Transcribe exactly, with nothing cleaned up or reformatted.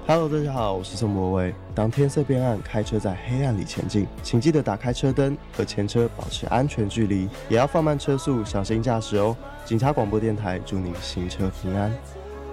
Hello， 大家好，我是宋博伟。当天色变暗，开车在黑暗里前进，请记得打开车灯，和前车保持安全距离，也要放慢车速，小心驾驶哦。警察广播电台祝您行车平安。